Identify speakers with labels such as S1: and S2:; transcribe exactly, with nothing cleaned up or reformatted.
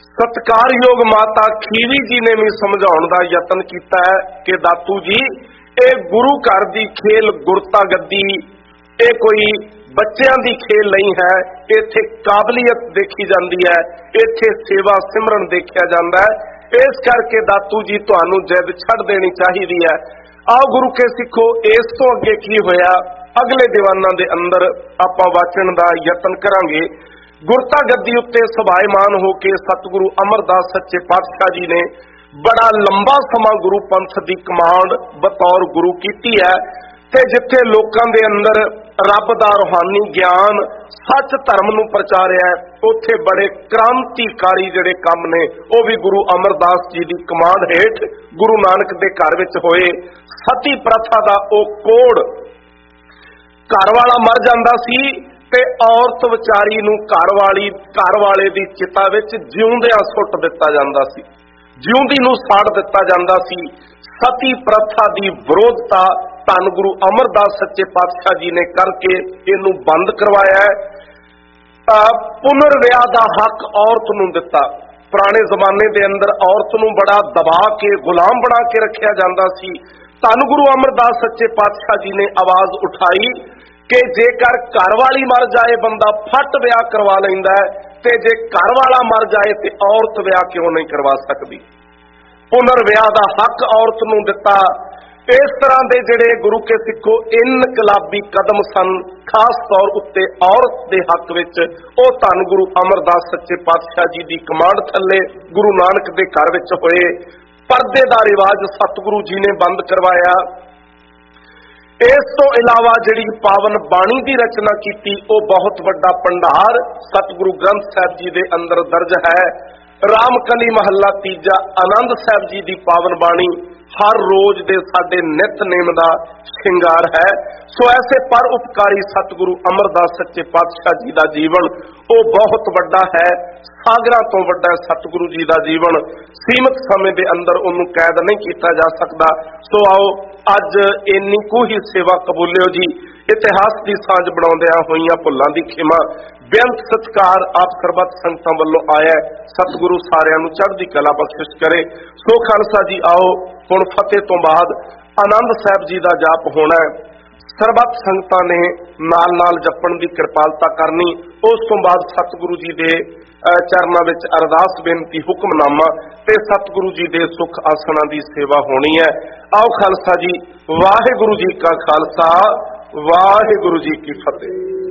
S1: सत्कारयोग माता खीवी जी ने भी समझाउण दा यतन कीता है कि दातू जी ये गुरु घर दी खेल गुरता गद्दी ये कोई बच्चों की खेल नहीं है। इत्थे काबलियत देखी जाती है, इत्थे सेवा सिमरन देखा जाता है। इस करके दातू जी तुहानू जिद छड़ देनी चाहिए है। आओ गुरु के सिखो, इस तो अगे की होया अगले दीवाना दे अंदर आपां वाचन दा यतन करांगे। गुरता गद्दी उत्ते सभायमान होके सतगुरु अमरदास सच्चे पातशाह जी ने बड़ा लंबा समा गुरु पंथ की कमांड बतौर गुरु की है। ते जिथे लोकां दे अंदर रब दा रूहानी ज्ञान सच धर्म नूं प्रचारिया है, उत्थे बड़े क्रांतिकारी जिहड़े काम ने वो भी गुरु अमरदास जी की कमांड हेठ गुरु नानक दे घर विच होए। सती प्रथा दा ओ कोड़ घर वाला मर जांदा सी ते औरत विचारी नूं घर वाली घर वाले दी चिता विच जिउंदियां सुट दिता जांदा सी, जिउंदी नूं साड़ दिता जांदा सी। सती प्रथा दी विरोधता धन गुरु अमरदास सच्चे पातशाह जी ने करके इनू बंद करवाया है। पुनर्विआह दा हक औरत नूं दिता। पुराने जमाने दे अंदर औरत नूं बड़ा दबा के गुलाम बना के रखिया जांदा सी। धन गुरु अमरदास सच्चे पातशाह जी ने आवाज उठाई कि जेकर घर वाली मर जाए बंदा फट विआह करवा लैंदा है, ते जे घर वाला मर जाए तो औरत विआह क्यों नहीं करवा सकती। पुनर्विआह दा हक औरत नूं दिता। इस तरह के जिहड़े गुरु के सिखो इनकलाबी कदम सन, खास तौर उत्ते औरत के हक विच ओ धन गुरु अमरदास सच्चे पातशाह जी की कमांड थले गुरु नानक के घर विच होए। परदे का रिवाज सतगुरु जी ने बंद करवाया। इस तो इलावा जिहड़ी पावन बाणी की रचना की वो बहुत वड्डा भंडार सतगुरु ग्रंथ साहिब जी के अंदर दर्ज है। रामकली महला तीजा आनंद साहिब जी की पावन बाणी हर रोज दे साडे नितनेम दा श्रृंगार है। सो ऐसे पर उपकारी सतगुरु अमरदास सच्चे पातशाह जी का जीवन वो बहुत वड्डा है, सागरां तो वड्डा सतगुरु जी का जीवन। सीमित समय के अंदर उन्होंने कैद नहीं किया जा सकता। सो आओ अज इन्नी को ही सेवा कबूलियो जी। इतिहास की सांझ बनाउंदियां होईयां भुल्लां दी खिमा बेअंत सत्कार आप सरबत संगतां वल्लों आया। सतगुरु सारियां नूं चढ़दी कला बख्शिश करे। सो खालसा जी आओ हुण फतेह तो बाद आनंद साहिब जी का जाप होना है। सरबत संगतां ने नाल नाल जपण की कृपालता करनी। उस तो बाद सतगुरु जी के चरणों विच अरदास बेनती हुक्मनामा ते सतगुरु जी के सुख आसना की सेवा होनी है। आओ खालसा जी, वाहिगुरु जी का खालसा, वाहिगुरु जी की फतेह।